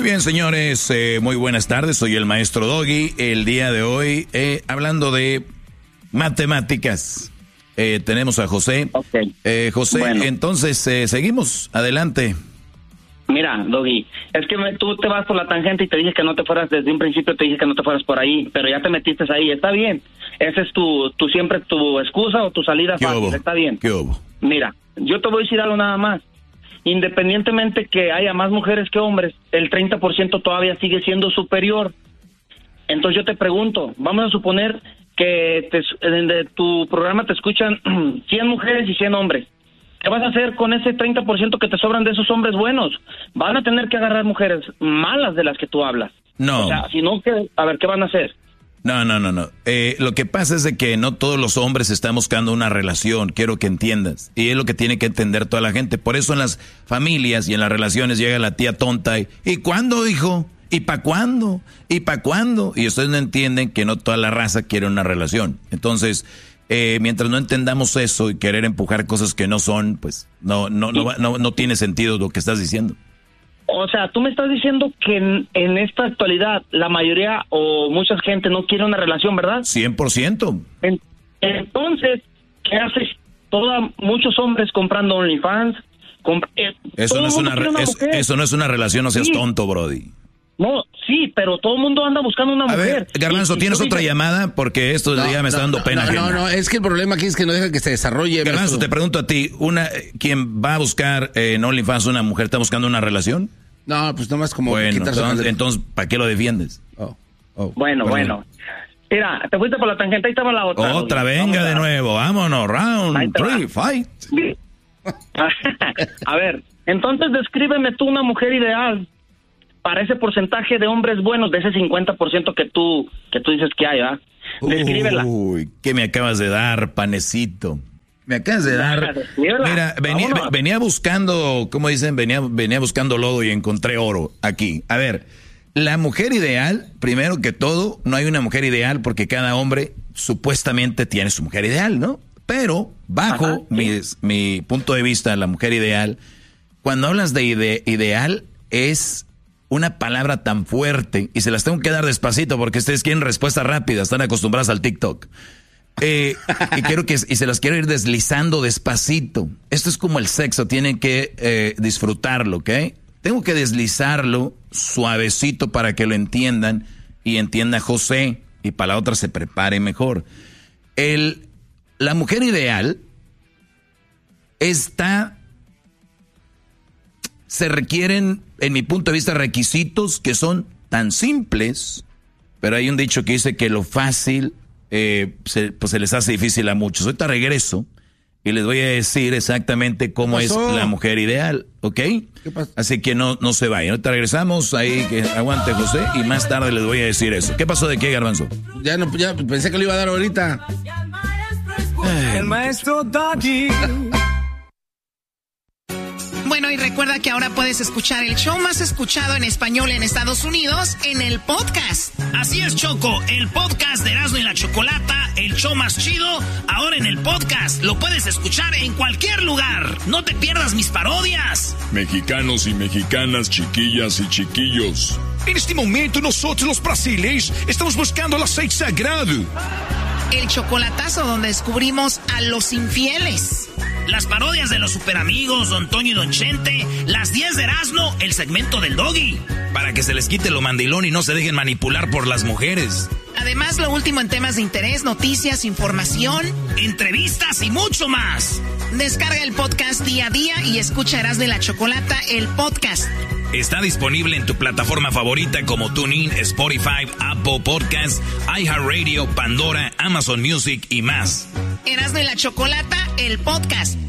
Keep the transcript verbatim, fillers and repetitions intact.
Muy bien, señores, eh, muy buenas tardes, soy el maestro Doggy. El día de hoy, eh, hablando de matemáticas, eh, tenemos a José. Okay. Eh, José, bueno. entonces, eh, seguimos, adelante. Mira, Doggy, es que me, tú te vas por la tangente y te dije que no te fueras, desde un principio te dije que no te fueras por ahí, pero ya te metiste ahí, está bien. Esa es tu, tu siempre tu excusa o tu salida ¿Qué fácil, hubo? está bien. ¿Qué hubo? Mira, yo te voy a decir algo nada más. Independientemente que haya más mujeres que hombres, el treinta por ciento todavía sigue siendo superior. Entonces yo te pregunto, vamos a suponer que te, de tu programa te escuchan cien mujeres y cien hombres. ¿Qué vas a hacer con ese treinta por ciento que te sobran de esos hombres buenos? Van a tener que agarrar mujeres malas de las que tú hablas. No. O sea, si no, ¿qué? A ver, ¿qué van a hacer? No, no, no, no. Eh, lo que pasa es de que no todos los hombres están buscando una relación, quiero que entiendas. Y es lo que tiene que entender toda la gente. Por eso en las familias y en las relaciones llega la tía tonta y ¿y cuándo, hijo? ¿Y para cuándo? ¿Y para cuándo? Y ustedes no entienden que no toda la raza quiere una relación. Entonces, eh, mientras no entendamos eso y querer empujar cosas que no son, pues no, no, no, no, no, no tiene sentido lo que estás diciendo. O sea, tú me estás diciendo que en, en esta actualidad la mayoría o mucha gente no quiere una relación, ¿verdad? cien por ciento. En, entonces, ¿qué haces? Toda, muchos hombres comprando OnlyFans. Comp eh, eso, no es una, una es, eso no es una relación, no seas sí. tonto, Brody. No, sí, pero todo el mundo anda buscando una A mujer. ver, Garbanzo, y, ¿tienes y otra dices, llamada? Porque esto no, ya me está no, dando no, pena. No, no, no, es que el problema aquí es que no deja que se desarrolle. Garbanzo, te pregunto a ti, una quien va a buscar eh, en OnlyFans una mujer, ¿está buscando una relación? No, pues nomás como bueno, quitarse entonces, de... entonces, ¿para qué lo defiendes? Oh, oh, bueno, perdón. bueno. Mira, te fuiste por la tangente, ahí estaba la otra. Otra, Luis. venga Vamos de a... nuevo, vámonos, round three, fight. A ver, entonces descríbeme tú una mujer ideal para ese porcentaje de hombres buenos, de ese cincuenta por ciento que tú, que tú dices que hay, ¿verdad? Descríbela. Uy, ¿qué me acabas de dar, panecito? Me acabas de dar. Mira, venía, venía buscando, ¿cómo dicen? Venía, venía buscando lodo y encontré oro aquí. A ver, la mujer ideal, primero que todo, no hay una mujer ideal porque cada hombre supuestamente tiene su mujer ideal, ¿no? Pero, bajo Ajá, mi, sí. mi punto de vista, la mujer ideal, cuando hablas de ide ideal, es una palabra tan fuerte, y se las tengo que dar despacito porque ustedes quieren respuestas rápidas, están acostumbrados al TikTok. Eh, y quiero que y se las quiero ir deslizando despacito. Esto es como el sexo, tienen que eh, disfrutarlo, ¿ok? Tengo que deslizarlo suavecito para que lo entiendan y entienda José y para la otra se prepare mejor. El, la mujer ideal está, se requieren, en mi punto de vista, requisitos que son tan simples, pero hay un dicho que dice que lo fácil Eh, se, pues se les hace difícil a muchos. Ahorita regreso y les voy a decir exactamente cómo es la mujer ideal, ¿ok? Así que no, no se vayan. Ahorita regresamos, ahí que aguante José, y más tarde les voy a decir eso. ¿Qué pasó de qué, Garbanzo? Ya no, ya pensé que lo iba a dar ahorita. Ay. El maestro Doggy. Bueno, y recuerda que ahora puedes escuchar el show más escuchado en español en Estados Unidos en el podcast. Así es, Choco, el podcast de Erasmo y la Chocolata, el show más chido, ahora en el podcast. Lo puedes escuchar en cualquier lugar. No te pierdas mis parodias. Mexicanos y mexicanas, chiquillas y chiquillos. En este momento nosotros los brasileños estamos buscando el aceite sagrado. El chocolatazo donde descubrimos a los infieles. Las parodias de los superamigos, Don Toño y Don Chente, las diez de Erasmo, el segmento del Doggy. Para que se les quite lo mandilón y no se dejen manipular por las mujeres. Además, lo último en temas de interés, noticias, información, entrevistas y mucho más. Descarga el podcast día a día y escucha Erasmo y la Chocolata, el podcast. Está disponible en tu plataforma favorita como TuneIn, Spotify, Apple Podcasts, iHeartRadio, Pandora, Amazon Music y más. Erasmo y la Chocolata, el podcast.